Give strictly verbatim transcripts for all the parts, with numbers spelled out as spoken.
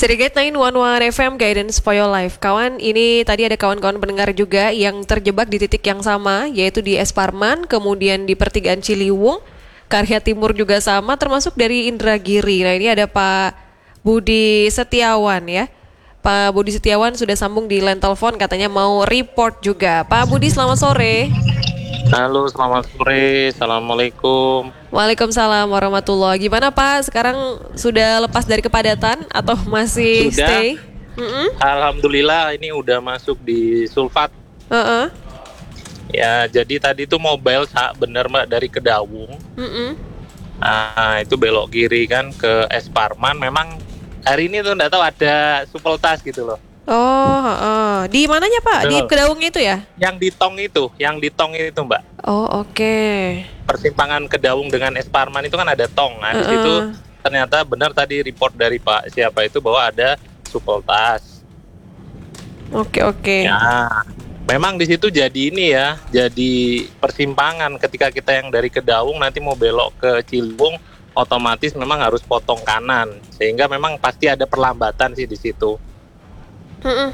Trigate sembilan satu satu F M Guidance for Your Life. Kawan, ini tadi ada kawan-kawan pendengar juga yang terjebak di titik yang sama, yaitu di Es Parman, kemudian di pertigaan Ciliwung, Karya Timur juga sama, termasuk dari Indragiri. Nah, ini ada Pak Budi Setiawan ya. Pak Budi Setiawan sudah sambung di line telepon, katanya mau report juga. Pak Budi, selamat sore. Halo, selamat sore. Assalamualaikum. Waalaikumsalam warahmatullahi. Gimana Pak? Sekarang sudah lepas dari kepadatan atau masih Sudah. stay? Mm-mm. Alhamdulillah ini udah masuk di Sulfat. Uh-uh. Ya, jadi tadi tuh mobile sak bener Mbak dari Kedawung. Mm-mm. Nah, itu belok kiri kan ke Es Parman. Memang hari ini tuh enggak tahu ada supeltas gitu loh. Oh, uh. di mananya Pak? Di Betul. Kedawung itu ya? Yang di tong itu, yang di tong itu Mbak. Oh, oke. Okay. Persimpangan Kedawung dengan Es Parman itu kan ada tong. Nah, di situ Uh-uh. ternyata benar tadi report dari Pak siapa itu bahwa ada supeltas. Oke, oke. Ya, memang di situ jadi ini ya, jadi persimpangan ketika kita yang dari Kedawung nanti mau belok ke Ciliwung, otomatis memang harus potong kanan, sehingga memang pasti ada perlambatan sih di situ. Mm-mm.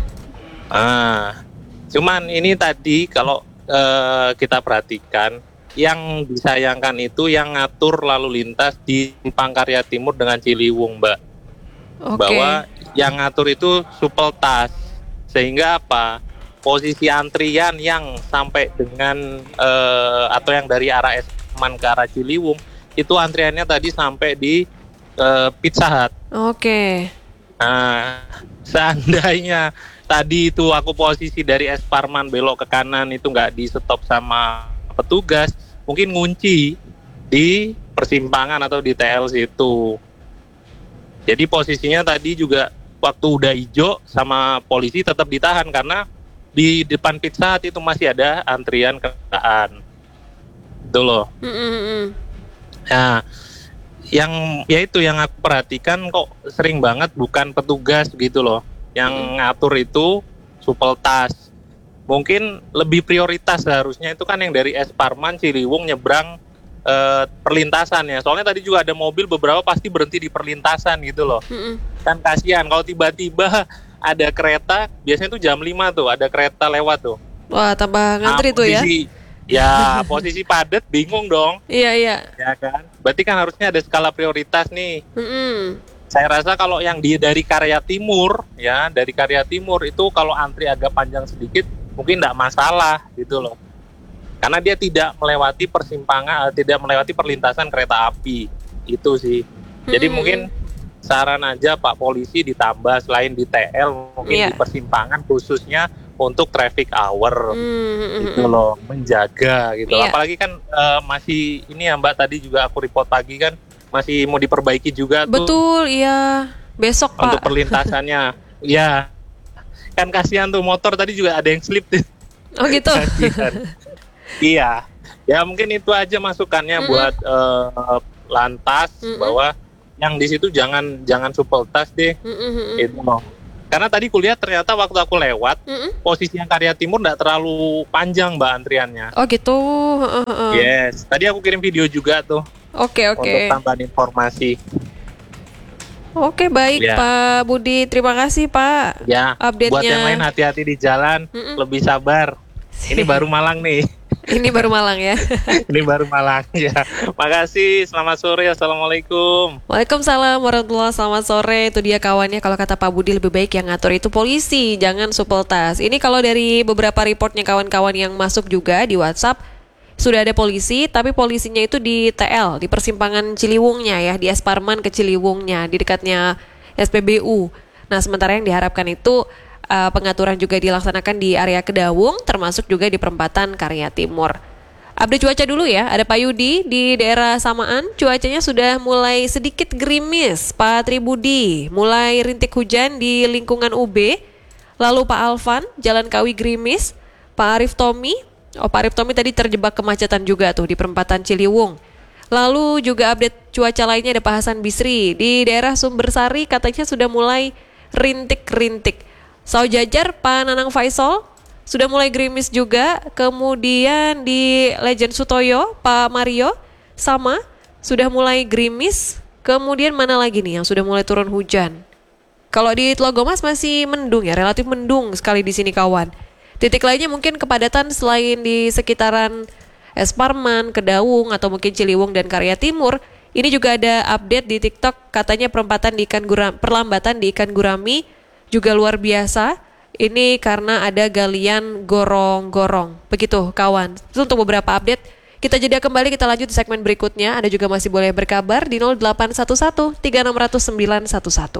Ah, cuman ini tadi kalau eh, kita perhatikan, yang disayangkan itu yang ngatur lalu lintas di Simpang Karya Timur dengan Ciliwung, Mbak. Oke. Bahwa yang ngatur itu supeltas, sehingga apa? Posisi antrian yang sampai dengan eh, atau yang dari arah Esman ke arah Ciliwung itu antriannya tadi sampai di eh, Pizza Hut. Oke. Nah, seandainya tadi itu aku posisi dari Es Parman belok ke kanan itu nggak di stop sama petugas, mungkin ngunci di persimpangan atau di T L situ. Jadi posisinya tadi juga waktu udah hijau sama polisi tetap ditahan karena di depan Pizza Hut itu masih ada antrian kendaraan. Itu loh. Mm-mm. Nah, yang ya itu yang aku perhatikan kok sering banget bukan petugas gitu loh. Yang ngatur itu supeltas. Mungkin lebih prioritas seharusnya itu kan yang dari Es Parman Ciliwung nyebrang eh, perlintasan ya. Soalnya tadi juga ada mobil beberapa pasti berhenti di perlintasan gitu loh. Mm-mm. Kan kasihan kalau tiba-tiba ada kereta, biasanya tuh jam lima tuh ada kereta lewat tuh. Wah, tambah Nah, ngantri tuh ya. posisi- Ya, posisi padat bingung dong. Iya, iya. Ya kan? Berarti kan harusnya ada skala prioritas nih. Mm-mm. Saya rasa kalau yang di dari Karya Timur ya, dari Karya Timur itu kalau antri agak panjang sedikit mungkin tidak masalah gitu loh. Karena dia tidak melewati persimpangan, eh, tidak melewati perlintasan kereta api. Itu sih. Jadi Hmm. mungkin saran aja Pak Polisi ditambah selain di T L mungkin Iya. di persimpangan khususnya untuk traffic hour. Mm-mm. Gitu loh, menjaga gitu. Iya. Apalagi kan eh, masih ini ya Mbak, tadi juga aku report pagi kan masih mau diperbaiki juga tuh Betul, iya. Besok untuk Pak. perlintasannya. Ya, kan kasihan tuh motor tadi juga ada yang slip tuh. Oh gitu. Kasihan. Iya, ya mungkin itu aja masukannya Mm-mm. buat eh, lantas Mm-mm. bahwa yang di situ jangan jangan supeltas deh, Mm-mm. itu loh. Karena tadi kulihat ternyata waktu aku lewat Mm-mm. posisi yang Karya Timur nggak terlalu panjang Mbak antriannya. Oh gitu. Heeh, heeh. Yes, tadi aku kirim video juga tuh Oke, oke. untuk tambahan informasi. Oke, baik Ya. Pak Budi. Terima kasih Pak. Ya, Update-nya. buat yang lain hati-hati di jalan, Mm-mm. lebih sabar. Ini baru Malang nih. Ini baru Malang ya. Ini baru Malang ya. Makasih, selamat sore, assalamualaikum. Waalaikumsalam warahmatullahi wabarakatuh. Selamat sore. Itu dia kawannya, kalau kata Pak Budi lebih baik yang ngatur itu polisi, jangan supeltas. Ini kalau dari beberapa reportnya kawan-kawan yang masuk juga di WhatsApp, sudah ada polisi, tapi polisinya itu di T L, di persimpangan Ciliwungnya ya, di Es Parman ke Ciliwungnya, di dekatnya S P B U. Nah, sementara yang diharapkan itu uh, pengaturan juga dilaksanakan di area Kedawung, termasuk juga di perempatan Karya Timur. Update cuaca dulu ya, ada Pak Yudi di daerah Samaan, cuacanya sudah mulai sedikit gerimis, Pak Tribudi, mulai rintik hujan di lingkungan U B, lalu Pak Alvan, Jalan Kawi gerimis, Pak Arif Tommy, oh Pak Arif Tommy tadi terjebak kemacetan juga tuh di perempatan Ciliwung. Lalu juga update cuaca lainnya ada Pak Hasan Bisri, di daerah Sumbersari katanya sudah mulai rintik-rintik. Saujajar Pak Nanang Faisal, sudah mulai gerimis juga. Kemudian di Legend Sutoyo, Pak Mario, sama, sudah mulai gerimis. Kemudian mana lagi nih yang sudah mulai turun hujan? Kalau di Tlogomas masih mendung ya, relatif mendung sekali di sini kawan. Titik lainnya mungkin kepadatan selain di sekitaran Es Parman, Kedaung, atau mungkin Ciliwung dan Karya Timur. Ini juga ada update di TikTok, katanya perempatan di ikan gurami, perlambatan di ikan gurami juga luar biasa. Ini karena ada galian gorong-gorong. Begitu kawan. Itu untuk beberapa update. Kita jeda kembali, kita lanjut di segmen berikutnya. Anda juga masih boleh berkabar di nol delapan satu satu tiga enam nol nol sembilan satu satu.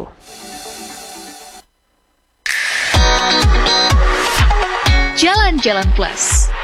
Jalan-Jalan Plus.